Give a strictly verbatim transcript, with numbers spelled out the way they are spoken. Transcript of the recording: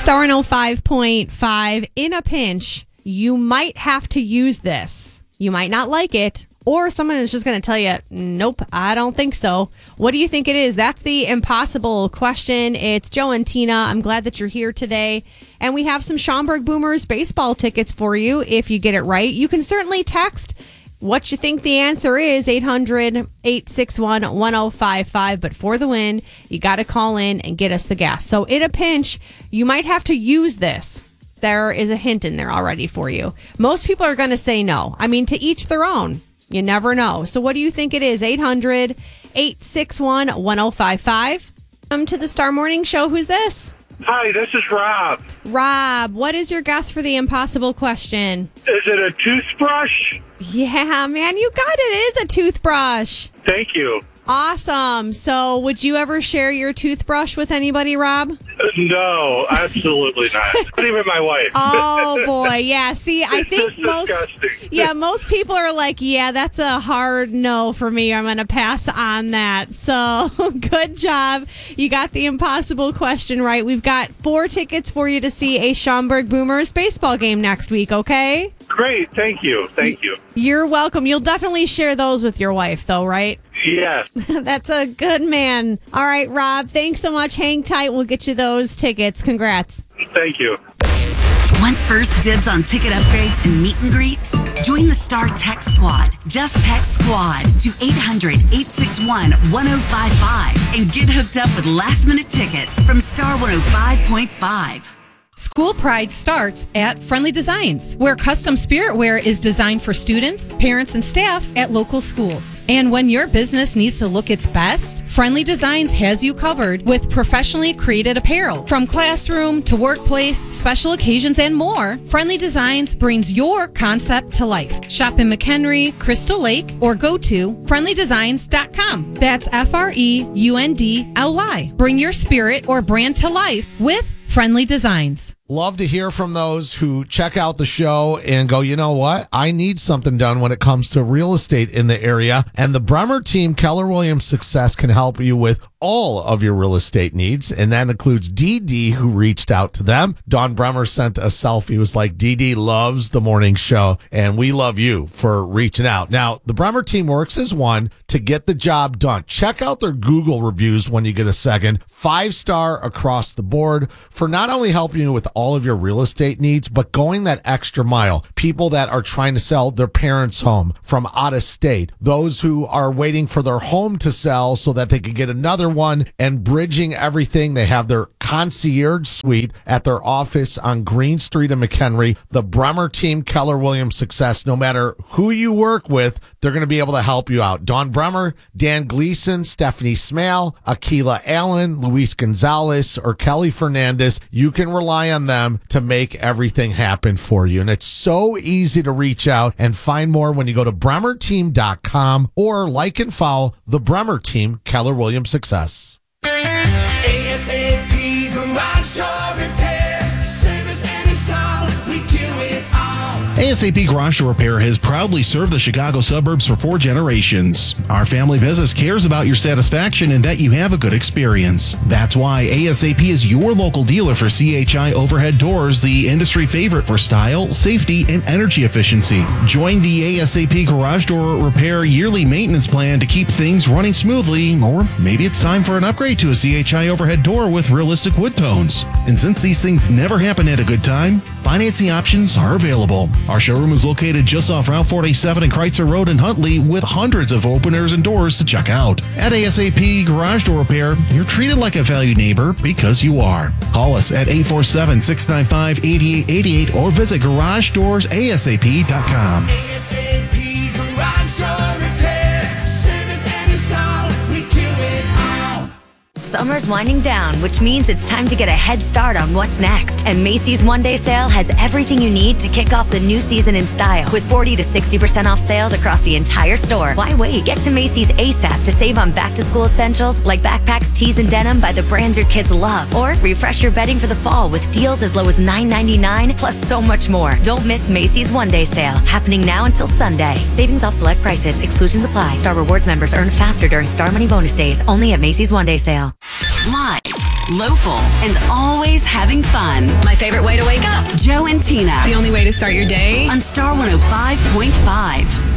Star one oh five point five. In a pinch, you might have to use this. You might not like it, or someone is just going to tell you, nope, I don't think so. What do you think it is? That's the impossible question. It's Joe and Tina. I'm glad that you're here today. And we have some Schaumburg Boomers baseball tickets for you if you get it right. You can certainly text what you think the answer is, eight hundred, eight six one, one oh five five. But for the win, you got to call in and get us the gas. So in a pinch, you might have to use this. There is a hint in there already for you. Most people are going to say no. I mean, to each their own. You never know. So what do you think it is? eight hundred, eight six one, one oh five five. Welcome to the Star Morning Show. Who's this? Hi, this is Rob. Rob, what is your guess for the impossible question? Is it a toothbrush? Yeah, man, you got it. It is a toothbrush. Thank you. Awesome. So would you ever share your toothbrush with anybody, Rob? No, absolutely not. Not even my wife. Oh, boy. Yeah. See, I It's think just most disgusting. yeah, most people are like, yeah, that's a hard no for me. I'm going to pass on that. So good job. You got the impossible question right. We've got four tickets for you to see a Schaumburg Boomers baseball game next week, okay? Great. Thank you. Thank you. You're welcome. You'll definitely share those with your wife, though, right? Yes. That's a good man. All right, Rob, thanks so much. Hang tight. We'll get you those tickets. Congrats. Thank you. Want first dibs on ticket upgrades and meet and greets? Join the Star Text Squad. Just text SQUAD to eight hundred, eight six one, one oh five five and get hooked up with last-minute tickets from Star one oh five point five. School Pride starts at Friendly Designs, where custom spirit wear is designed for students, parents, and staff at local schools. And when your business needs to look its best, Friendly Designs has you covered with professionally created apparel. From classroom to workplace, special occasions, and more, Friendly Designs brings your concept to life. Shop in McHenry, Crystal Lake, or go to friendly designs dot com. That's F R E U N D L Y. Bring your spirit or brand to life with Friendly Designs. Love to hear from those who check out the show and go, you know what? I need something done when it comes to real estate in the area. And the Bremer team, Keller Williams Success, can help you with all of your real estate needs. And that includes Dee Dee, who reached out to them. Dawn Bremer sent a selfie. It was like, Dee Dee loves the morning show, and we love you for reaching out. Now, the Bremer team works as one to get the job done. Check out their Google reviews when you get a second. Five star across the board for not only helping you with all of your real estate needs, but going that extra mile. People that are trying to sell their parents' home from out of state. Those who are waiting for their home to sell so that they can get another one, and bridging everything. They have their concierge suite at their office on Green Street in McHenry. The Bremer team, Keller Williams Success, no matter who you work with, they're going to be able to help you out. Dawn Bremer, Dan Gleason, Stephanie Smale, Akila Allen, Luis Gonzalez, or Kelly Fernandez. You can rely on them to make everything happen for you. And it's so easy to reach out and find more when you go to bremer team dot com or like and follow the Bremer team, Keller Williams Success. ASAP Garage Door Repair. Service and install. We do it all. ASAP Garage Door Repair has proudly served the Chicago suburbs for four generations. Our family business cares about your satisfaction and that you have a good experience. That's why ASAP is your local dealer for C H I overhead doors, the industry favorite for style, safety, and energy efficiency. Join the ASAP Garage Door Repair yearly maintenance plan to keep things running smoothly, or maybe it's time for an upgrade to a C H I overhead door with realistic wood tones. And since these things never happen at a good time, financing options are available. Our showroom is located just off Route forty-seven and Kreitzer Road in Huntley, with hundreds of openers and doors to check out. At ASAP Garage Door Repair, you're treated like a valued neighbor because you are. Call us at eight four seven, six nine five, eight eight eight eight or visit garage doors A S A P dot com. ASAP Garage Door Repair. Service and install. We do it all. Summer's winding down, which means it's time to get a head start on what's next. And Macy's One Day Sale has everything you need to kick off the new season in style. With forty to sixty percent off sales across the entire store. Why wait? Get to Macy's ASAP to save on back-to-school essentials like backpacks, tees, and denim by the brands your kids love. Or refresh your bedding for the fall with deals as low as nine ninety-nine, plus so much more. Don't miss Macy's One Day Sale, happening now until Sunday. Savings off select prices. Exclusions apply. Star Rewards members earn faster during Star Money bonus days. Only at Macy's One Day Sale. Live, local, and always having fun. My favorite way to wake up. Joe and Tina The only way to start your day. on Star one oh five point five.